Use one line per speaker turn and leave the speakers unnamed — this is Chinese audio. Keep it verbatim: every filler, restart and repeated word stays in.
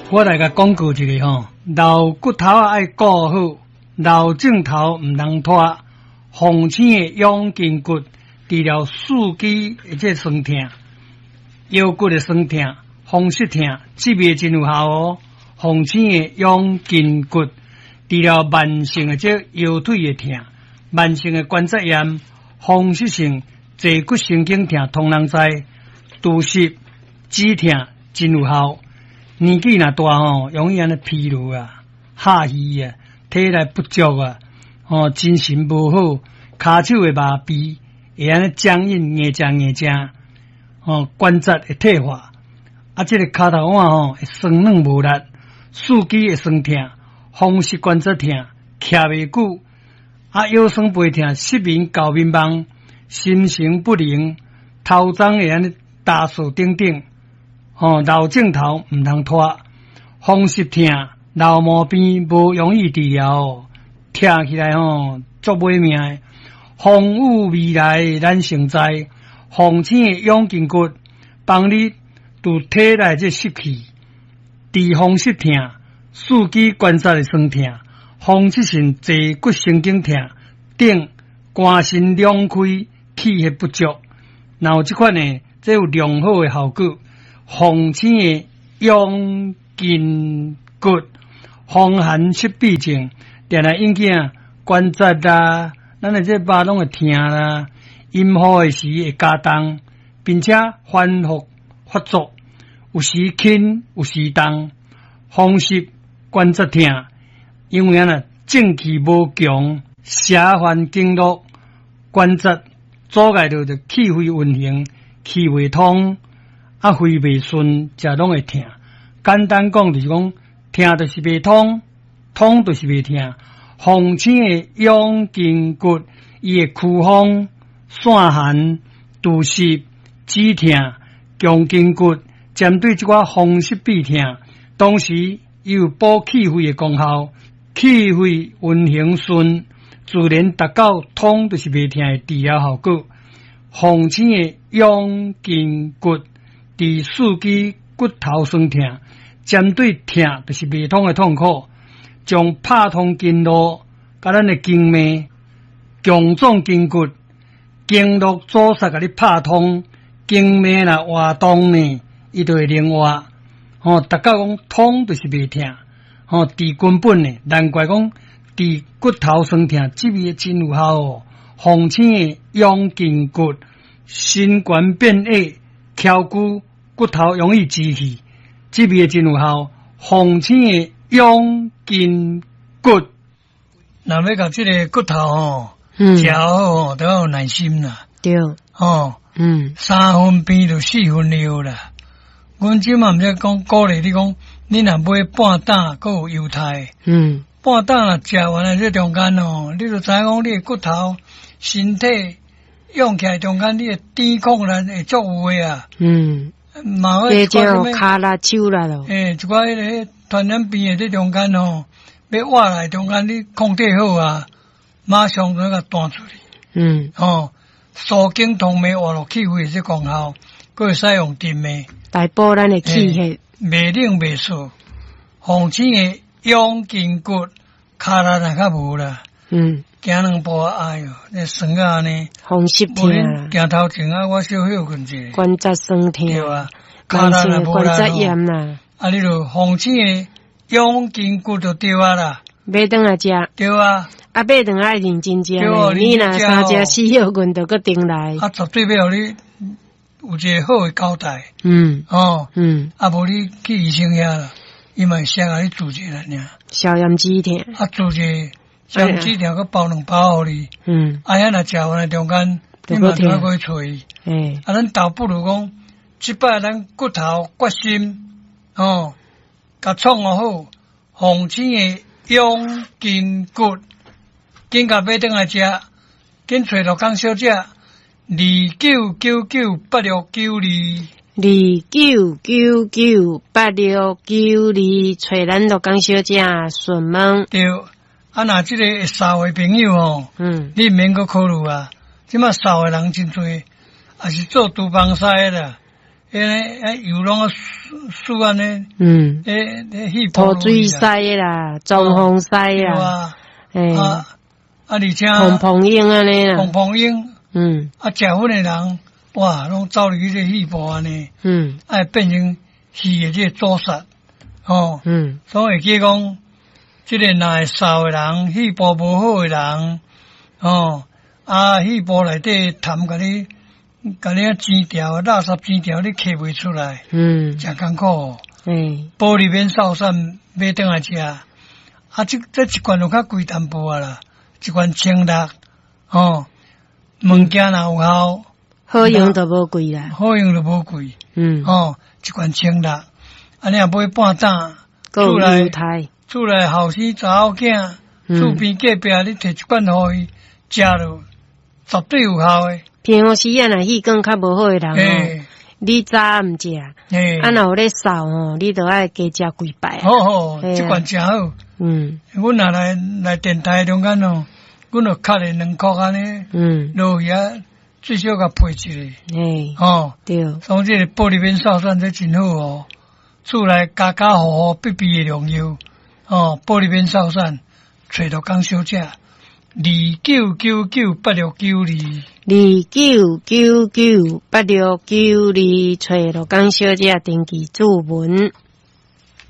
我来甲广告一个吼，老骨头啊爱顾好，老镜头唔通拖。红星的养筋骨治疗四肢即酸痛、腰骨的酸痛、风湿痛，这边真有效哦。红星的养筋骨治疗慢性的即腰腿的痛、慢性的关节炎、风湿性坐骨神经痛，通人知。肚湿、止痛真有效。年纪若大吼，容易安尼疲劳啊、下虚啊、体力不足啊，哦，精神无好，骹手会麻痹，会安尼僵硬、硬正硬正，哦，关节会退化，啊，这个骹头腕吼会酸软无力，四肢会酸痛，风湿关节痛，徛袂久，啊，腰酸背痛，失眠、搞迷茫，心神不宁，头鬃会安尼打数等等。哦，老镜头唔通拖，风湿痛、老毛病无容易治疗哦，听起来吼足歹命的。风雨未来咱成灾，红星的养筋骨帮你除体内这湿气，治风湿痛、四肢关节的酸痛、风湿性坐骨神经痛等肝肾两开、气血不足，然后这款呢，这有良好的效果。红星的养筋骨，风寒湿痹症，定来引起关节啦，咱的这巴拢会痛啦，阴雨的时会加重，并且反复发作，有时轻，有时重，风湿关节痛，因为啊正气无强，下犯经络关节阻碍到的气血运行，气未通。啊，肺袂顺，食拢会痛。简单讲就是讲，痛就是袂通，通就是袂痛。红星的养筋骨，伊会驱风、散寒、肚湿、止痛、强筋骨，针对这个风湿痹痛，同时伊有补气血的功效，气血运行顺，自然达到通就是袂痛的治疗效果。红星的养筋骨。治四肢骨头酸痛，针对痛就是未通的痛苦，将拍通经络，甲咱的经脉、强壮筋骨、经络阻塞，甲你拍通，经脉若活动呢，伊就会灵活。哦，达到讲通就是未痛，哦，治根本呢，难怪讲治骨头酸痛，这味真有效哦。红星的养筋骨，心冠变矮。翘骨骨头容易积气，这味真有效。红星的养筋骨，若要甲这个骨头吼，食好吼，都要有耐心啦。
对，
哦，
嗯，
三分变就四分了啦。阮即嘛毋是讲鼓励你讲，你若买半担，阁有犹太。
嗯，
半担若食完了这中间哦，你就知影讲你的骨头身体。用起来中间，你的抵抗力会足有诶啊。嗯，嘛会
叫骹啦、手啦咯。
诶，一寡迄个传染病诶，这中间吼，要活来中间，你控制好啊，马上就甲弹出去。嗯，哦，疏经通脉活络气血这功效，佫会使用电脉
来补咱的气血，
袂冷袂燥。红星诶养筋骨，骹力若较无啦。嗯。行两步哎哟，那酸啊呢？
风湿痛
啊！行头前啊，我小休困者。
关节酸痛。
对啊，
慢性关节炎啦。
啊，你就红星的养筋骨就对啊啦。
买顿来食。
对啊。
啊，买顿爱认真食。你若三只四休困就搁顶来。
啊，绝对要互你有一个好的交代。嗯。哦。嗯。啊，无你去医生遐啦，伊嘛先甲你注一个尔。
消炎止痛。啊，
注一个。将这条个包两包互你，嗯，啊，遐若食完了中间，你嘛都要过去找伊，诶，啊，咱倒不如讲，即摆咱骨头决心，哦，甲创好，红星的养筋骨，紧甲买顿来食，紧找罗江小姐，二九九九八六九二，
二九九九八六九二，找咱罗江小姐询问。
对。啊，若即个少的朋友吼，嗯，你毋免阁考虑啊。即马少的人真多，也是做厨房师啦，迄诶诶油拢啊输输安尼，
嗯，
诶诶气泡
土水西啦，中风西啦，诶，
啊啊而且
蓬蓬樱安尼啦，
蓬蓬樱，
嗯，
啊食薰诶人，哇，拢走入去这气泡安尼，
嗯，
哎变成气诶这阻塞，哦，
嗯，
所以计讲，即个若会扫诶人，气泡无好诶人，哦，啊气泡内底痰甲你。甲你啊钱条、垃圾钱条，你摕袂出来，
嗯，
真艰苦。
诶，
玻璃面扫散买倒来食，啊，即这一罐就较贵淡薄啊啦，一罐千六，哦，物件若有效，
好用都无贵啦，
好用就无贵，
嗯，
哦，一罐千六，啊，你若买半担，
厝内台，
厝内后生查某囝，厝边隔壁你摕一罐互伊食落，绝对有效诶。
平时啊，若气管较无好诶人哦，你早毋食，啊，若有咧扫吼，你着爱加食几摆。
好好，即罐真好。嗯，阮若来来电台中间哦，阮着敲咧两箍安尼，嗯，落去啊，最少甲配一个。诶，哦，对。所以即个玻璃面扫散这真好哦，厝内家家户户必备诶良药。哦，玻璃面扫散，找到讲小姐。二九九九八六九二，
二九九九八六九二，找罗江小姐登记注文。